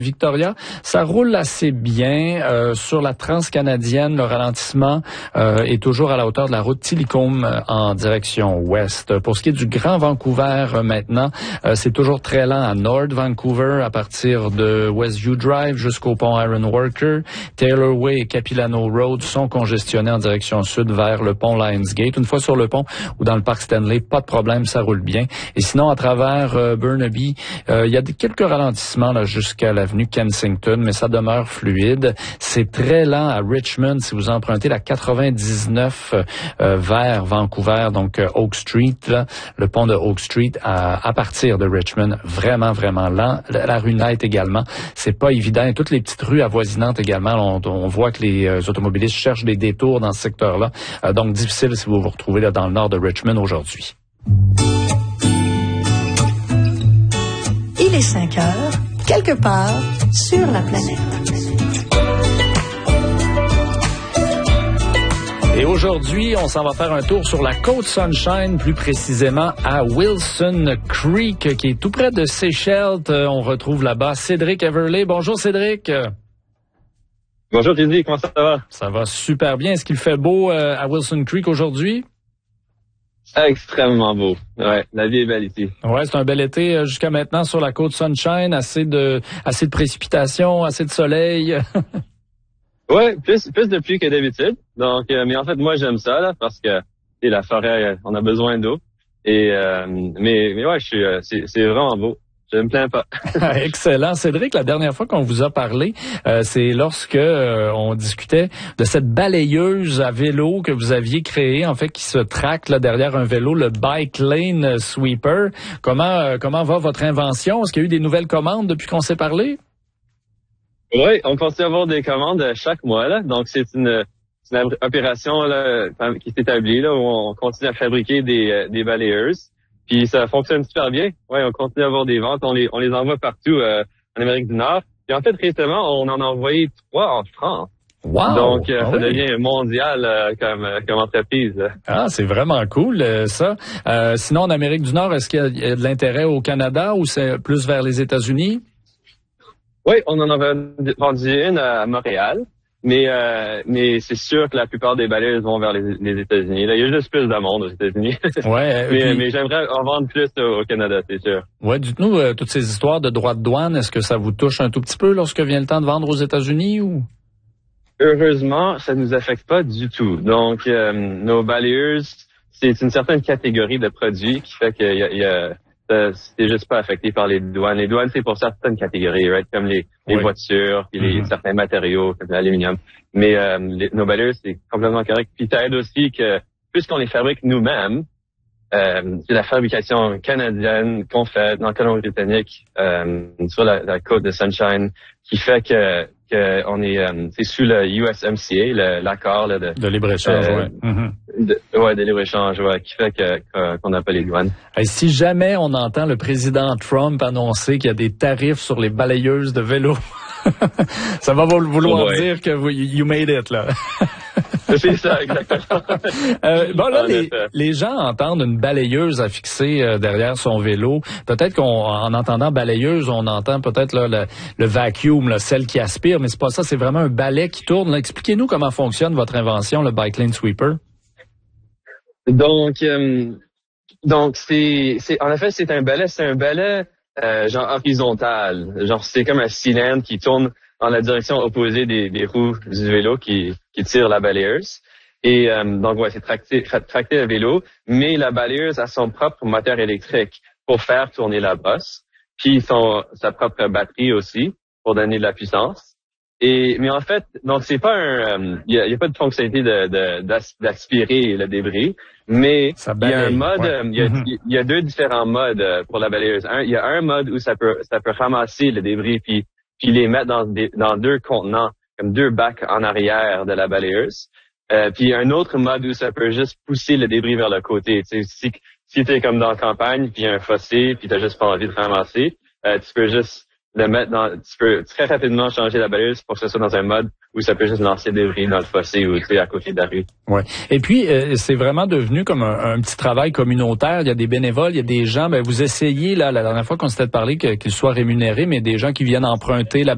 Victoria, ça roule assez bien. Sur la transcanadienne, le ralentissement est toujours à la hauteur de la route Tillicum en direction ouest. Pour ce qui est du Grand Vancouver maintenant, c'est toujours très lent à North Vancouver à partir de Westview Drive jusqu'au pont Ironworker. Taylor Way et Capilano Road sont congestionnés en direction sud vers le pont Lionsgate. Une fois sur le pont ou dans le parc Stanley, pas de problème, ça roule bien. Et sinon, à travers Burnaby, il y a quelques ralentissements là, jusqu'à l'avenue Kensington, mais ça demeure fluide. C'est très lent à Richmond si vous empruntez la 99 vers Vancouver, donc Oak Street, là, le pont de Oak Street à partir de Richmond, vraiment, vraiment lent. La rue Knight également, c'est pas évident. Et toutes les petites rues avoisinantes également, on voit que les automobilistes cherchent des détours dans ce secteur-là. Donc difficile si vous vous retrouvez là dans le nord de Richmond aujourd'hui. Il est 5 heures. Quelque part sur la planète. Et aujourd'hui, on s'en va faire un tour sur la côte Sunshine, plus précisément à Wilson Creek, qui est tout près de Seychelles. On retrouve là-bas Cédric Everley. Bonjour Cédric. Bonjour Jésus, comment ça va? Ça va super bien. Est-ce qu'il fait beau à Wilson Creek aujourd'hui? Extrêmement beau. Ouais, la vie est belle ici. Ouais, c'est un bel été jusqu'à maintenant sur la côte Sunshine. Assez de précipitations, assez de soleil. Ouais, plus de pluie que d'habitude. Donc, mais en fait, moi j'aime ça là parce que la forêt, on a besoin d'eau. Et mais ouais, c'est vraiment beau. Je me plains pas. Excellent. Cédric, la dernière fois qu'on vous a parlé, c'est lorsque on discutait de cette balayeuse à vélo que vous aviez créée, en fait, qui se traque là derrière un vélo, le Bike Lane Sweeper. Comment va votre invention? Est-ce qu'il y a eu des nouvelles commandes depuis qu'on s'est parlé? Oui, on continue à avoir des commandes chaque mois là. Donc c'est une opération là, qui s'établit là où on continue à fabriquer des balayeuses. Puis ça fonctionne super bien. Ouais, on continue à avoir des ventes. On les envoie partout en Amérique du Nord. Puis en fait, récemment, on en a envoyé 3 en France. Wow! Donc, ça devient mondial comme entreprise. Ah, c'est vraiment cool, ça. Sinon, en Amérique du Nord, est-ce qu'il y a de l'intérêt au Canada ou c'est plus vers les États-Unis? Oui, on en a vendu une à Montréal. Mais c'est sûr que la plupart des balayeuses vont vers les États-Unis. Là, il y a juste plus de monde aux États-Unis. Ouais. mais j'aimerais en vendre plus au Canada, c'est sûr. Ouais, dites-nous toutes ces histoires de droits de douane. Est-ce que ça vous touche un tout petit peu lorsque vient le temps de vendre aux États-Unis ou? Heureusement, ça nous affecte pas du tout. Donc, nos balayeuses, c'est une certaine catégorie de produits qui fait que c'est juste pas affecté par les douanes. Les douanes, c'est pour certaines catégories, right? Comme les voitures, puis certains matériaux, comme l'aluminium. Mais nos balayeuses, c'est complètement correct. Puis ça aide aussi que, puisqu'on les fabrique nous-mêmes, c'est la fabrication canadienne qu'on fait dans le Colombie-Britannique sur la côte de Sunshine, qui fait que on est c'est sous le USMCA, l'accord là, de libre-échange, de libre-échange, qui fait qu'on n'a pas les douanes. Et si jamais on entend le président Trump annoncer qu'il y a des tarifs sur les balayeuses de vélo, ça va vouloir dire que you made it, là. C'est ça, exactement. Bon, là, les gens entendent une balayeuse à fixer derrière son vélo. Peut-être qu'en entendant balayeuse, on entend peut-être là, le vacuum, là, celle qui aspire, mais c'est pas ça, c'est vraiment un balai qui tourne. Là. Expliquez-nous comment fonctionne votre invention, le Bike Lane Sweeper. Donc c'est en effet, c'est un balai genre horizontal. Genre, c'est comme un cylindre qui tourne dans la direction opposée des roues du vélo qui tire la balayeuse. Et donc, ouais, c'est tracté le vélo, mais la balayeuse a son propre moteur électrique pour faire tourner la brosse, puis sa propre batterie aussi pour donner de la puissance. Mais en fait, donc c'est pas il y a pas de fonctionnalité d'aspirer le débris, mais il y a un mode, il y a 2 différents modes pour la balayeuse. Il y a un mode où ça peut ramasser le débris puis les mettre dans 2 contenants, comme 2 bacs en arrière de la balayeuse. Puis un autre mode où ça peut juste pousser le débris vers le côté. Tu sais, si t'es comme dans la campagne, puis il y a un fossé, puis t'as juste pas envie de ramasser, tu peux juste le mettre tu peux très rapidement changer la balayeuse pour que ce soit dans un mode où ça peut juste lancer des débris dans le fossé ou à côté de la rue. Ouais. Et puis c'est vraiment devenu comme un petit travail communautaire. Il y a des bénévoles, il y a des gens. Vous essayez là la dernière fois qu'on s'était parlé qu'ils soient rémunérés, mais des gens qui viennent emprunter la